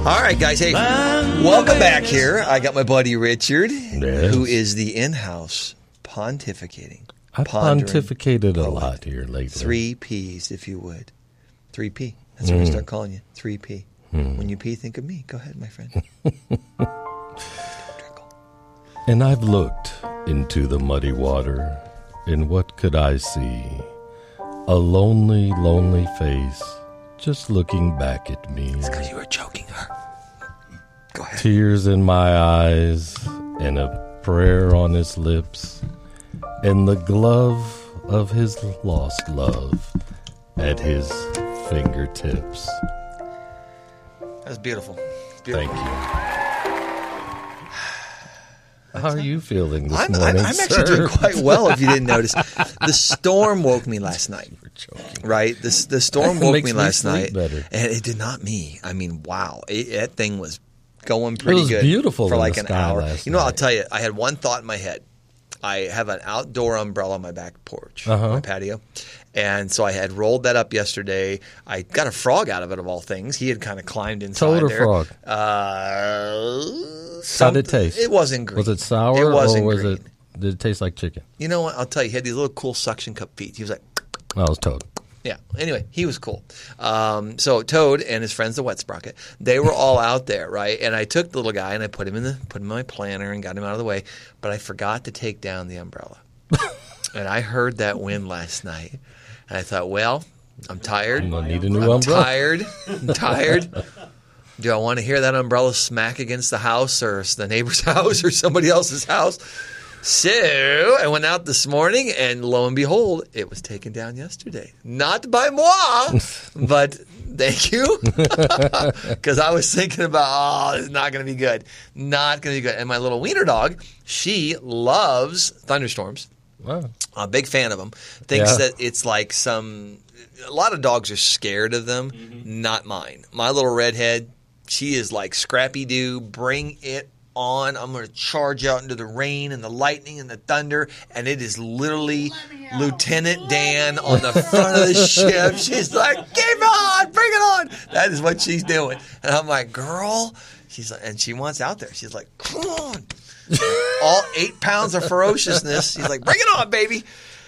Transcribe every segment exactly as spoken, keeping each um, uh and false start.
All right, guys. Hey, welcome back here. I got my buddy Richard, Yes. who is the in-house pontificating. I pontificated a lot here lately. Three P's, if you would. Three P. That's what Mm. I start calling you. Three P. Mm. When you pee, think of me. Go ahead, my friend. And I've looked into the muddy water, and what could I see? A lonely, lonely face just looking back at me. It's because you were choking her. Go ahead. Tears in my eyes, and a prayer on his lips, and the glove of his lost love at his fingertips. That was beautiful. beautiful. Thank you. How are you feeling this I'm, morning, I'm, I'm sir? actually doing quite well, if you didn't notice. The storm woke me last night. Right? The, the storm woke Makes me me last sleep night. better. And it did not me. I mean, wow. It, that thing was going pretty It was good. beautiful for in like the an sky hour. last You know, I'll night. tell you, I had one thought in my head. I have an outdoor umbrella on my back porch, Uh-huh. my patio. And so I had rolled that up yesterday. I got a frog out of it, of all things. He had kind of climbed inside Toad or there. frog? Uh, How some- did it taste? It wasn't green. Was it sour It wasn't or was green. it? Did it taste like chicken? You know what? I'll tell you. He had these little cool suction cup feet. He was like, Oh, it was toad. yeah. Anyway, he was cool. Um, so Toad and his friends, the Wet Sprocket, they were all out there, right? And I took the little guy and I put him in the put him in my planter and got him out of the way. But I forgot to take down the umbrella. And I heard that wind last night, and I thought, well, I'm tired. I'm gonna need a new I'm umbrella. tired. I'm tired. Do I want to hear that umbrella smack against the house or the neighbor's house or somebody else's house? So I went out this morning, and lo and behold, it was taken down yesterday. Not by moi, but thank you. Because I was thinking about, oh, this is not going to be good. Not going to be good. And my little wiener dog, she loves thunderstorms. Wow. I'm a big fan of them. Thinks Yeah. that it's like some – a lot of dogs are scared of them. Not mine. My little redhead, she is like Scrappy-Doo. Bring it on. I'm going to charge out into the rain and the lightning and the thunder, and it is literally Lieutenant Dan on the front of the ship. She's like, "Keep it on, bring it on." That is what she's doing, and I'm like, "Girl," she's like, and she wants out there. She's like, "Come on." All eight pounds of ferociousness. She's like, "Bring it on, baby."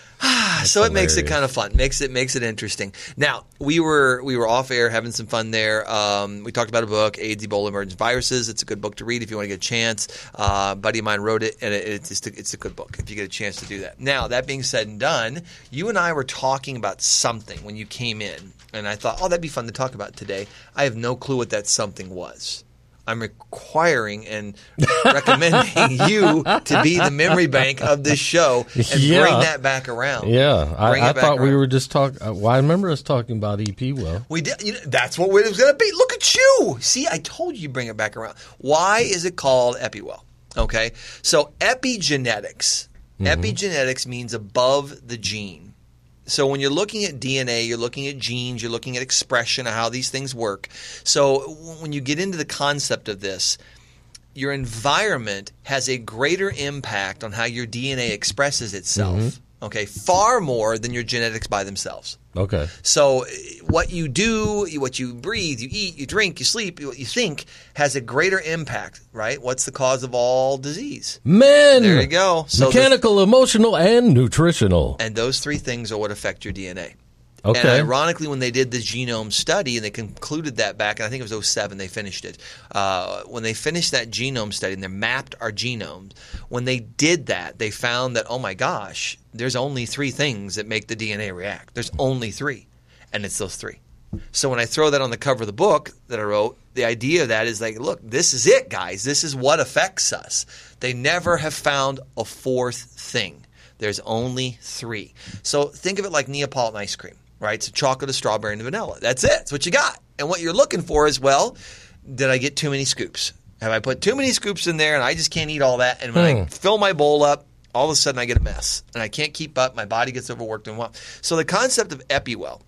So it makes it hilarious. kind of fun. Makes it makes it interesting. Now we were we were off air having some fun there. Um, we talked about a book, AIDS, Ebola, Emergent Viruses. It's a good book to read if you want to get a chance. Uh, a buddy of mine wrote it, and it, it's just a, it's a good book if you get a chance to do that. Now that being said and done, you and I were talking about something when you came in, and I thought, oh, that'd be fun to talk about today. I have no clue what that something was. I'm requiring and recommending you to be the memory bank of this show and Yeah. bring that back around. Yeah, I, Bring I it back thought we around. were just talking. Well, I remember us talking about E P well. We did. You know, that's what it was going to be. Look at you. See, I told you bring it back around. Why is it called EpiWell? Okay, so epigenetics. Mm-hmm. Epigenetics means above the gene. So when you're looking at D N A, you're looking at genes, you're looking at expression of how these things work. So when you get into the concept of this, your environment has a greater impact on how your D N A expresses itself, Mm-hmm. okay, far more than your genetics by themselves. Okay. So what you do, what you breathe, you eat, you drink, you sleep, what you think has a greater impact, right? What's the cause of all disease? Men. There you go. So the- Mechanical, emotional, and nutritional. and those three things are what affect your D N A. Okay. And ironically, when they did the genome study, and they concluded that back, and I think it was oh seven, they finished it. Uh, when they finished that genome study and they mapped our genomes, when they did that, they found that, oh my gosh, there's only three things that make the D N A react. There's only three, and it's those three. So when I throw that on the cover of the book that I wrote, the idea of that is like, look, this is it, guys. This is what affects us. They never have found a fourth thing. There's only three. So think of it like Neapolitan ice cream. Right? So chocolate, a strawberry, and a vanilla. That's it. That's what you got. And what you're looking for is, well, did I get too many scoops? Have I put too many scoops in there and I just can't eat all that? And when Hmm. I fill my bowl up, all of a sudden I get a mess. And I can't keep up. My body gets overworked and what? So the concept of EpiWell,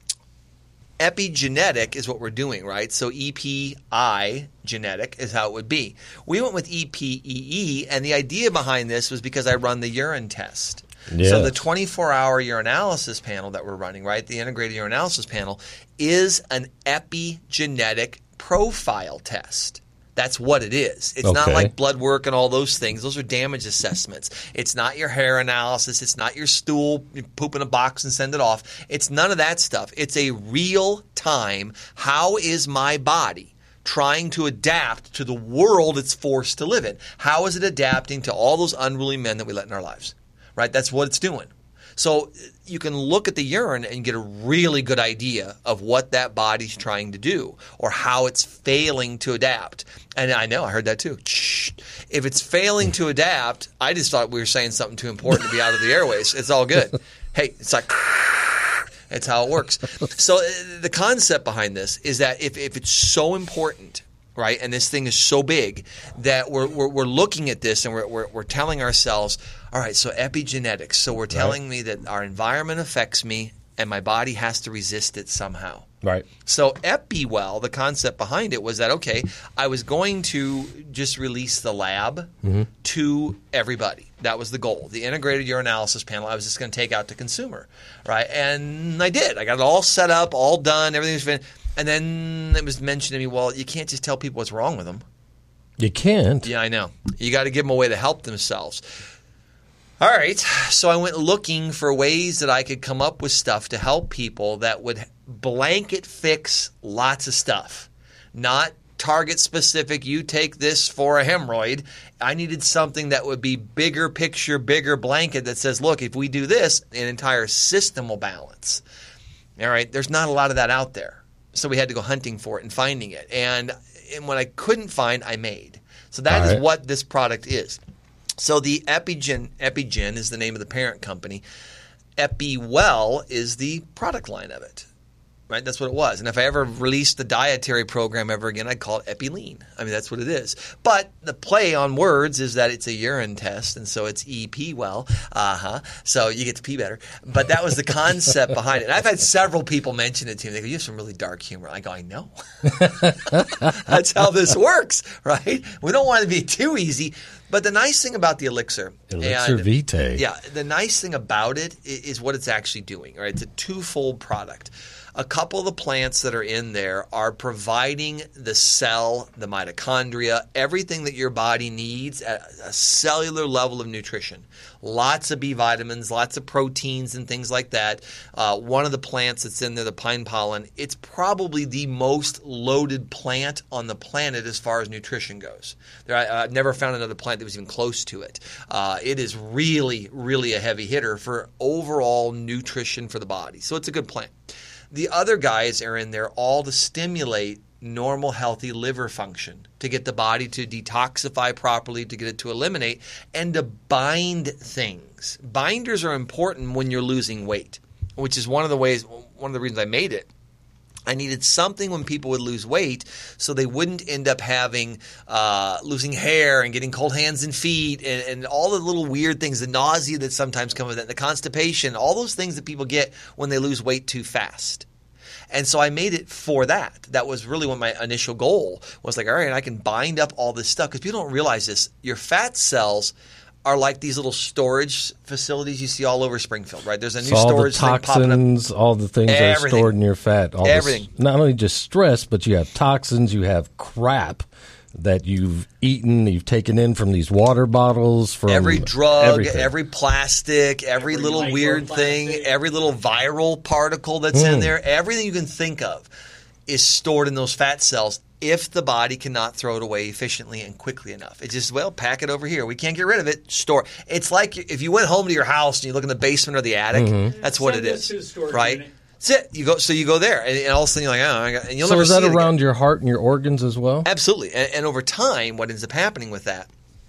epigenetic is what we're doing, right? So E P I genetic is how it would be. We went with E P E E, and the idea behind this was because I run the urine test. Yes. So the twenty-four hour urinalysis panel that we're running, right, the integrated urinalysis panel, is an epigenetic profile test. That's what it is. It's Okay. not like blood work and all those things. Those are damage assessments. It's not your hair analysis. It's not your stool, you poop in a box and send it off. It's none of that stuff. It's a real time, how is my body trying to adapt to the world it's forced to live in? How is it adapting to all those unruly men that we let in our lives? Right? That's what it's doing. So you can look at the urine and get a really good idea of what that body's trying to do or how it's failing to adapt. And I know, I heard that too. Shh. If it's failing to adapt, I just thought we were saying something too important to be out of the airways. It's all good. Hey, it's like, it's how it works. So the concept behind this is that if, if it's so important, right, and this thing is so big that we're, we're, we're looking at this and we're, we're, we're telling ourselves, all right, so epigenetics. So we're telling right. me that our environment affects me and my body has to resist it somehow. Right. So EpiWell, the concept behind it was that, okay, I was going to just release the lab mm-hmm. to everybody. That was the goal. The integrated urinalysis panel I was just going to take out to consumer, right? And I did. I got it all set up, all done, everything was finished. And then it was mentioned to me, well, you can't just tell people what's wrong with them. You can't. Yeah, I know. You got to give them a way to help themselves. All right, so I went looking for ways that I could come up with stuff to help people that would blanket fix lots of stuff, not target specific, you take this for a hemorrhoid. I needed something that would be bigger picture, bigger blanket that says, look, if we do this, an entire system will balance. All right, there's not a lot of that out there. So we had to go hunting for it and finding it. And, and what I couldn't find, I made. So that All is right. what this product is. So the Epigen, Epigen is the name of the parent company. EpiWell is the product line of it. Right? That's what it was. And if I ever released the dietary program ever again, I'd call it EpiLean. I mean, that's what it is. But the play on words is that it's a urine test, and so it's EpiWell. Uh-huh. So you get to pee better. But that was the concept behind it. And I've had several people mention it to me. They go, you have some really dark humor. I go, I know. That's how this works, right? We don't want it to be too easy. But the nice thing about the elixir, elixir and, vitae, yeah, the nice thing about it is what it's actually doing. Right, it's a twofold product. A couple of the plants that are in there are providing the cell, the mitochondria, everything that your body needs at a cellular level of nutrition. Lots of B vitamins, lots of proteins and things like that. Uh, one of the plants that's in there, the pine pollen, it's probably the most loaded plant on the planet as far as nutrition goes. There, I, I've never found another plant that was even close to it. Uh, it is really, really a heavy hitter for overall nutrition for the body. So it's a good plant. The other guys are in there all to stimulate normal, healthy liver function, to get the body to detoxify properly, to get it to eliminate, and to bind things. Binders are important when you're losing weight, which is one of the ways, one of the reasons I made it. I needed something when people would lose weight so they wouldn't end up having uh, losing hair and getting cold hands and feet and, and all the little weird things, the nausea that sometimes come with it, the constipation, all those things that people get when they lose weight too fast. And so I made it for that. That was really what my initial goal was, like, all right, I can bind up all this stuff because people don't realize this. Your fat cells are like these little storage facilities you see all over Springfield, right? There's a new so storage all the thing popping up. toxins, all the things that are stored in your fat. All Everything. This, not only just stress, but you have toxins, you have crap that you've eaten, you've taken in from these water bottles, from every drug, everything. every plastic, every, every little weird thing, every little viral particle that's mm. in there, everything you can think of is stored in those fat cells if the body cannot throw it away efficiently and quickly enough. It's just, well, pack it over here. We can't get rid of it. Store. It's like if you went home to your house and you look in the basement or the attic, mm-hmm. that's what Send it is, right? Unit. That's it. You go, so you go there, and, and all of a sudden you're like, oh, I got, and you'll so never is that see it around again. your heart and your organs as well? Absolutely. And, and over time, what ends up happening with that,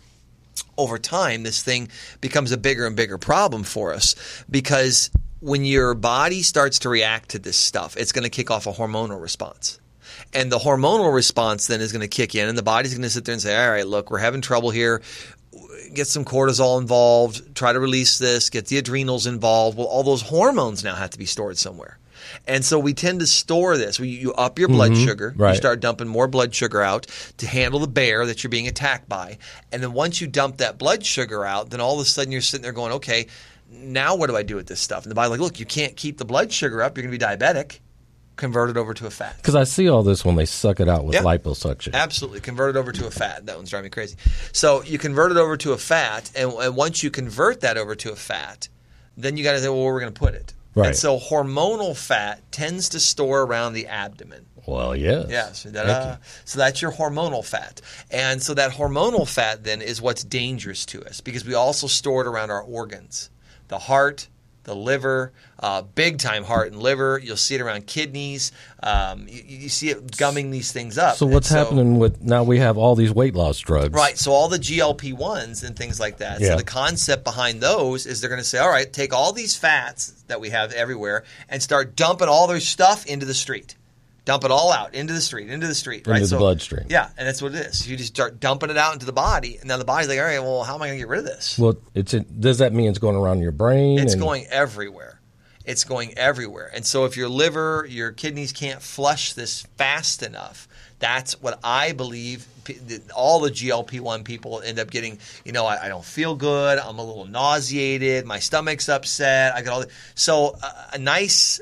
over time, this thing becomes a bigger and bigger problem for us because when your body starts to react to this stuff, it's going to kick off a hormonal response. And the hormonal response then is going to kick in, and the body's going to sit there and say, all right, look, we're having trouble here. Get some cortisol involved. Try to release this. Get the adrenals involved. Well, all those hormones now have to be stored somewhere. And so we tend to store this. We, you up your blood mm-hmm. sugar. Right. You start dumping more blood sugar out to handle the bear that you're being attacked by. And then once you dump that blood sugar out, then all of a sudden you're sitting there going, okay, now what do I do with this stuff? And the body's like, look, you can't keep the blood sugar up. You're going to be diabetic. convert it over to a fat. Because I see all this when they suck it out with Yeah. liposuction. Absolutely. Convert it over to a fat. That one's driving me crazy. So you convert it over to a fat, and, and once you convert that over to a fat, then you got to say, well, where we're going to put it. Right. And so hormonal fat tends to store around the abdomen. Well, yes. Yeah, so, da-da. So that's your hormonal fat. And so that hormonal fat then is what's dangerous to us because we also store it around our organs. The heart, the liver, uh, big time heart and liver. You'll see it around kidneys. Um, you, you see it gumming these things up. So what's and so, happening with now we have all these weight loss drugs. Right. So all the G L P ones and things like that. Yeah. So the concept behind those is they're going to say, all right, take all these fats that we have everywhere and start dumping all their stuff into the street. Dump it all out into the street, into the street, right? Into the so, bloodstream. Yeah, and that's what it is. You just start dumping it out into the body, and now the body's like, all right, well, how am I going to get rid of this? Well, it's a, does that mean it's going around your brain? It's and, going everywhere. It's going everywhere. And so if your liver, your kidneys can't flush this fast enough, that's what I believe all the G L P one people end up getting. You know, I, I don't feel good. I'm a little nauseated. My stomach's upset. I got all the, So uh, a nice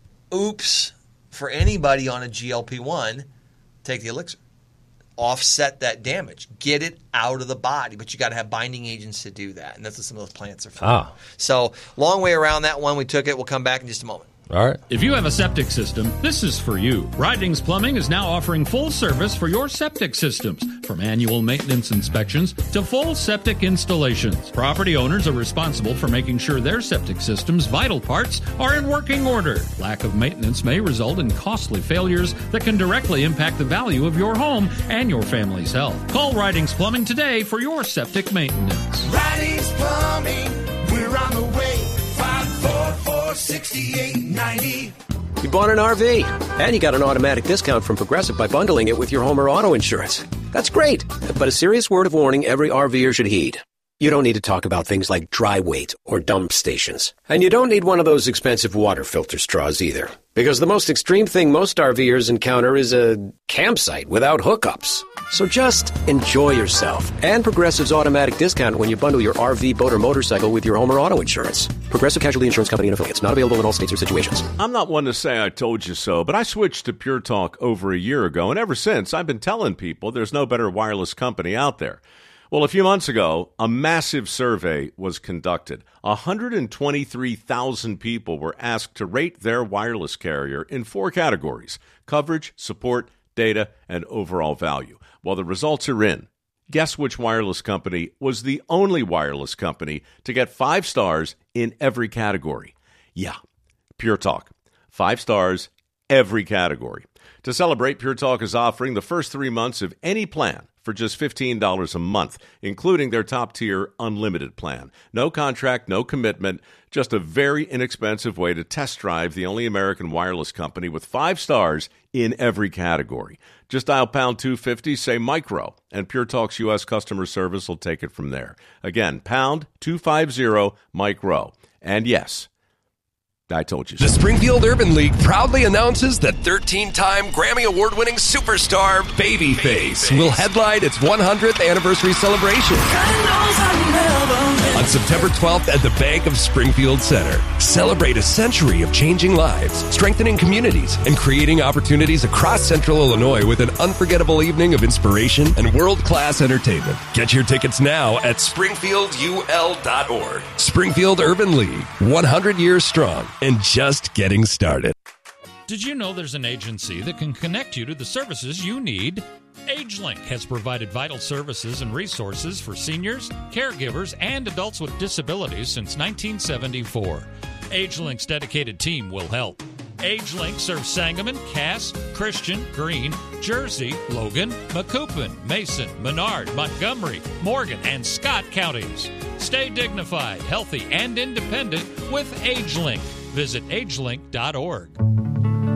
oops for anybody on a G L P one, take the elixir. Offset that damage. Get it out of the body. But you got to have binding agents to do that. And that's what some of those plants are for. Ah. So long way around that one. We took it. We'll come back in just a moment. All right. If you have a septic system, this is for you. Ridings Plumbing is now offering full service for your septic systems, from annual maintenance inspections to full septic installations. Property owners are responsible for making sure their septic system's vital parts are in working order. Lack of maintenance may result in costly failures that can directly impact the value of your home and your family's health. Call Ridings Plumbing today for your septic maintenance. Ridings Plumbing, we're on the way. five four four, six eight nine zero. You bought an R V, and you got an automatic discount from Progressive by bundling it with your home or auto insurance. That's great, but a serious word of warning every RVer should heed. You don't need to talk about things like dry weight or dump stations. And you don't need one of those expensive water filter straws either. Because the most extreme thing most RVers encounter is a campsite without hookups. So just enjoy yourself and Progressive's automatic discount when you bundle your R V, boat, or motorcycle with your home or auto insurance. Progressive Casualty Insurance Company and affiliates. Not available in all states or situations. I'm not one to say I told you so, but I switched to Pure Talk over a year ago, and ever since I've been telling people there's no better wireless company out there. Well, a few months ago, a massive survey was conducted. one hundred twenty-three thousand people were asked to rate their wireless carrier in four categories: coverage, support, data, and overall value. Well, the results are in. Guess which wireless company was the only wireless company to get five stars in every category? Yeah, Pure Talk. Five stars, every category. To celebrate, Pure Talk is offering the first three months of any plan for just fifteen dollars a month, including their top-tier unlimited plan. No contract, no commitment, just a very inexpensive way to test drive the only American wireless company with five stars in every category. Just dial pound two fifty, say micro, and Pure Talk's U S customer service will take it from there. Again, pound two fifty, micro. And yes, I told you so. The Springfield Urban League proudly announces that thirteen-time Grammy Award-winning superstar Babyface will headline its one hundredth anniversary celebration on September twelfth at the Bank of Springfield Center. Celebrate a century of changing lives, strengthening communities, and creating opportunities across Central Illinois with an unforgettable evening of inspiration and world-class entertainment. Get your tickets now at springfield u l dot org. Springfield Urban League, one hundred years strong and just getting started. Did you know there's an agency that can connect you to the services you need? AgeLink has provided vital services and resources for seniors, caregivers, and adults with disabilities since nineteen seventy-four. AgeLink's dedicated team will help. AgeLink serves Sangamon, Cass, Christian, Greene, Jersey, Logan, Macoupin, Mason, Menard, Montgomery, Morgan, and Scott counties. Stay dignified, healthy, and independent with AgeLink. Visit agelink dot org.